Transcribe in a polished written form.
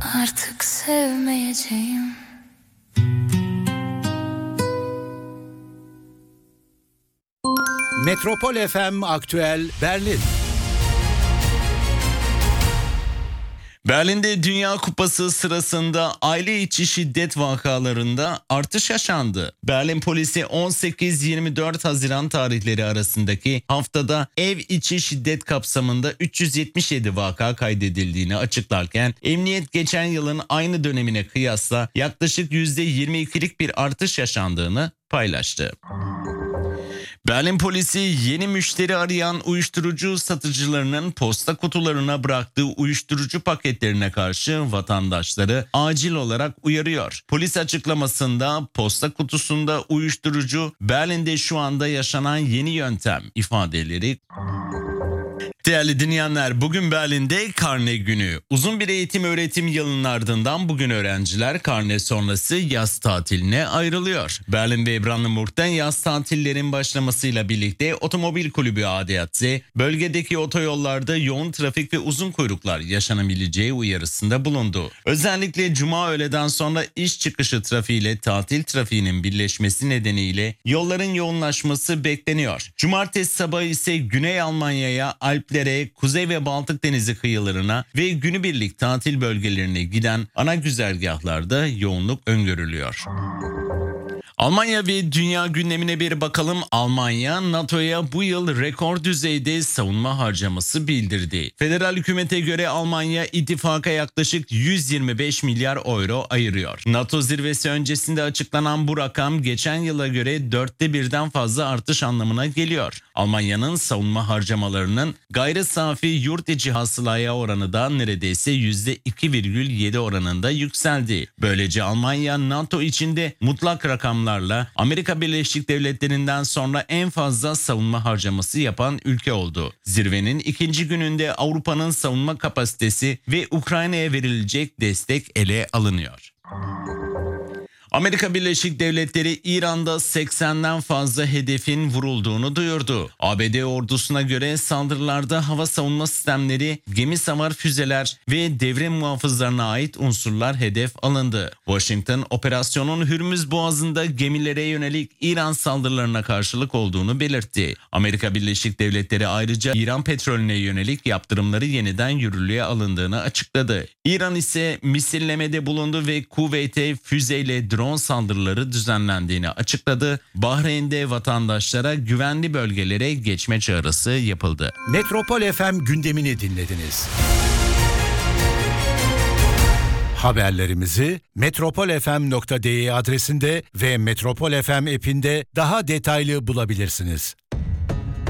Artık sevmeyeceğim. Metropol FM Aktüel Berlin. Berlin'de Dünya Kupası sırasında aile içi şiddet vakalarında artış yaşandı. Berlin polisi 18-24 Haziran tarihleri arasındaki haftada ev içi şiddet kapsamında 377 vaka kaydedildiğini açıklarken emniyet geçen yılın aynı dönemine kıyasla yaklaşık %22'lik bir artış yaşandığını paylaştı. Berlin polisi yeni müşteri arayan uyuşturucu satıcılarının posta kutularına bıraktığı uyuşturucu paketlerine karşı vatandaşları acil olarak uyarıyor. Polis açıklamasında posta kutusunda uyuşturucu Berlin'de şu anda yaşanan yeni yöntem ifadeleri. Değerli dinleyenler, bugün Berlin'de karne günü. Uzun bir eğitim öğretim yılının ardından bugün öğrenciler karne sonrası yaz tatiline ayrılıyor. Berlin ve Brandenburg'da yaz tatillerin başlamasıyla birlikte Otomobil Kulübü ADAC, bölgedeki otoyollarda yoğun trafik ve uzun kuyruklar yaşanabileceği uyarısında bulundu. Özellikle cuma öğleden sonra iş çıkışı trafiğiyle tatil trafiğinin birleşmesi nedeniyle yolların yoğunlaşması bekleniyor. Cumartesi sabahı ise Güney Almanya'ya, Alplere, Kuzey ve Baltık Denizi kıyılarına ve günübirlik tatil bölgelerine giden ana güzergahlarda yoğunluk öngörülüyor. Almanya ve dünya gündemine bir bakalım. Almanya, NATO'ya bu yıl rekor düzeyde savunma harcaması bildirdi. Federal hükümete göre Almanya ittifaka yaklaşık 125 milyar euro ayırıyor. NATO zirvesi öncesinde açıklanan bu rakam geçen yıla göre 1/4'ten fazla artış anlamına geliyor. Almanya'nın savunma harcamalarının gayri safi yurt içi hasılaya oranı da neredeyse %2,7 oranında yükseldi. Böylece Almanya, NATO içinde mutlak rakamlarla Amerika Birleşik Devletleri'nden sonra en fazla savunma harcaması yapan ülke oldu. Zirvenin ikinci gününde Avrupa'nın savunma kapasitesi ve Ukrayna'ya verilecek destek ele alınıyor. Amerika Birleşik Devletleri İran'da 80'den fazla hedefin vurulduğunu duyurdu. ABD ordusuna göre saldırılarda hava savunma sistemleri, gemi savar füzeler ve devrim muhafızlarına ait unsurlar hedef alındı. Washington, operasyonun Hürmüz Boğazı'nda gemilere yönelik İran saldırılarına karşılık olduğunu belirtti. Amerika Birleşik Devletleri ayrıca İran petrolüne yönelik yaptırımları yeniden yürürlüğe alındığını açıkladı. İran ise misillemede bulundu ve Kuveyt'e füzeyle drone saldırıları düzenlendiğini açıkladı. Bahreyn'de vatandaşlara güvenli bölgelere geçme çağrısı yapıldı. Metropol FM gündemini dinlediniz. Haberlerimizi metropolfm.de adresinde ve Metropol FM app'inde daha detaylı bulabilirsiniz.